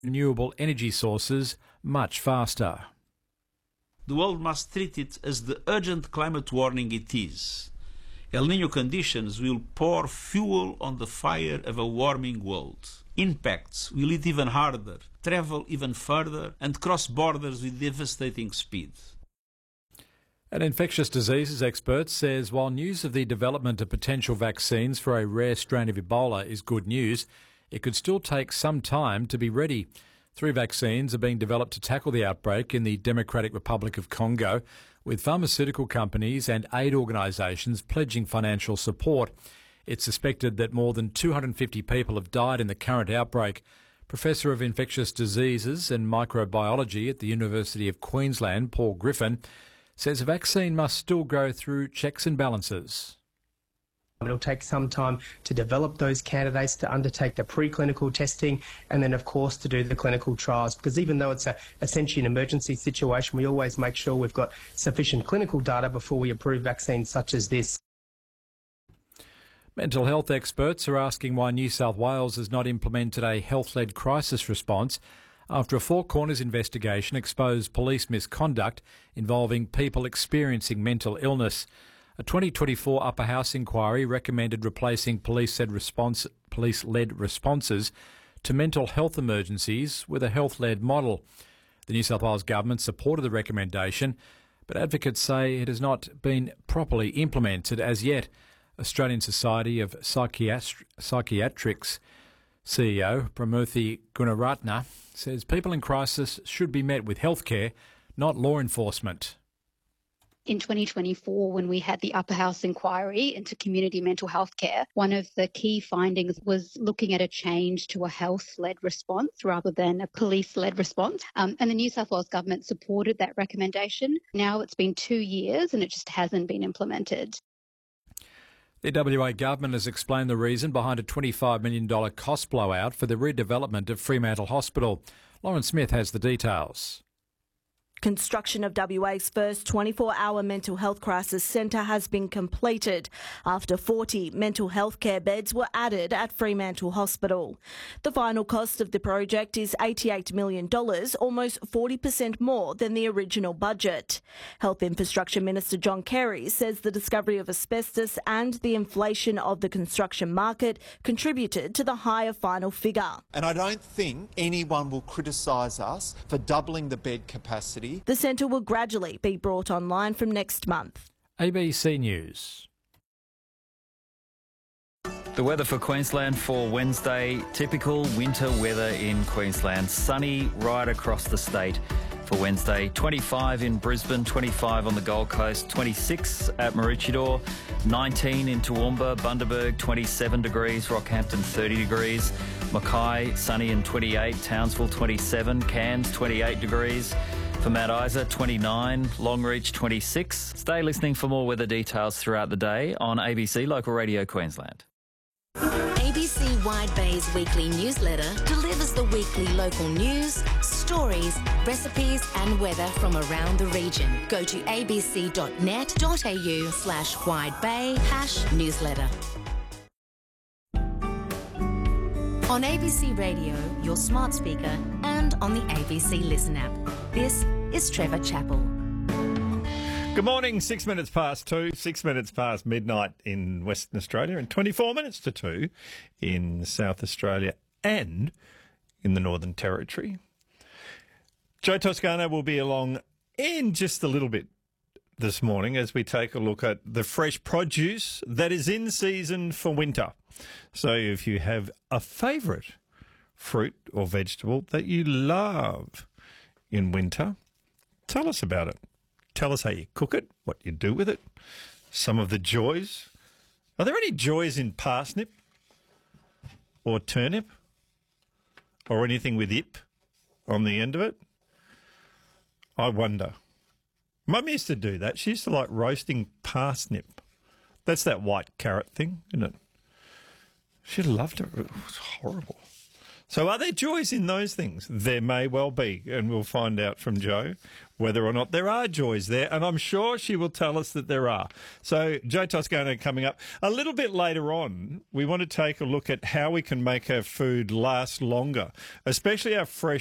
renewable energy sources much faster. The world must treat it as the urgent climate warning it is. El Niño conditions will pour fuel on the fire of a warming world. Impacts will hit even harder, travel even further, and cross borders with devastating speed. An infectious diseases expert says while news of the development of potential vaccines for a rare strain of Ebola is good news, it could still take some time to be ready. 3 vaccines are being developed to tackle the outbreak in the Democratic Republic of Congo, with pharmaceutical companies and aid organisations pledging financial support. It's suspected that more than 250 people have died in the current outbreak. Professor of Infectious Diseases and Microbiology at the University of Queensland, Paul Griffin, says a vaccine must still go through checks and balances. It'll take some time to develop those candidates, to undertake the preclinical testing, and then, of course, to do the clinical trials. Because even though it's essentially an emergency situation, we always make sure we've got sufficient clinical data before we approve vaccines such as this. Mental health experts are asking why New South Wales has not implemented a health-led crisis response after a Four Corners investigation exposed police misconduct involving people experiencing mental illness. A 2024 Upper House inquiry recommended replacing police-led responses to mental health emergencies with a health-led model. The New South Wales government supported the recommendation, but advocates say it has not been properly implemented as yet. Australian Society of Psychiatrics CEO Pramurthy Gunaratna says people in crisis should be met with healthcare, not law enforcement. In 2024, when we had the Upper House inquiry into community mental health care, one of the key findings was looking at a change to a health-led response rather than a police-led response. And the New South Wales government supported that recommendation. Now it's been 2 years and it just hasn't been implemented. The WA government has explained the reason behind a $25 million cost blowout for the redevelopment of Fremantle Hospital. Lauren Smith has the details. Construction of WA's first 24-hour mental health crisis centre has been completed after 40 mental health care beds were added at Fremantle Hospital. The final cost of the project is $88 million, almost 40% more than the original budget. Health Infrastructure Minister John Kerry says the discovery of asbestos and the inflation of the construction market contributed to the higher final figure. And I don't think anyone will criticise us for doubling the bed capacity. The centre will gradually be brought online from next month. ABC News. The weather for Queensland for Wednesday, typical winter weather in Queensland. Sunny right across the state for Wednesday. 25 in Brisbane, 25 on the Gold Coast, 26 at Maroochydore, 19 in Toowoomba, Bundaberg, 27 degrees, Rockhampton 30 degrees, Mackay sunny and 28, Townsville 27, Cairns 28 degrees. For Mount Isa, 29, Longreach, 26. Stay listening for more weather details throughout the day on ABC Local Radio Queensland. ABC Wide Bay's weekly newsletter delivers the weekly local news, stories, recipes and weather from around the region. Go to abc.net.au/widebay/newsletter. On ABC Radio, your smart speaker, and on the ABC Listen app. This is Trevor Chappell. Good morning, 6 minutes past 2, 6 minutes past midnight in Western Australia, and 24 minutes to 2 in South Australia and in the Northern Territory. Joe Toscano will be along in just a little bit this morning as we take a look at the fresh produce that is in season for winter. So if you have a favourite fruit or vegetable that you love in winter, tell us about it. Tell us how you cook it, what you do with it, some of the joys. Are there any joys in parsnip or turnip or anything with ip on the end of it? I wonder. Mum used to do that. She used to like roasting parsnip. That's that white carrot thing, isn't it? She loved it. It was horrible. So are there joys in those things? There may well be, and we'll find out from Joe whether or not there are joys there, and I'm sure she will tell us that there are. So, Joe Toscano coming up. A little bit later on, we want to take a look at how we can make our food last longer, especially our fresh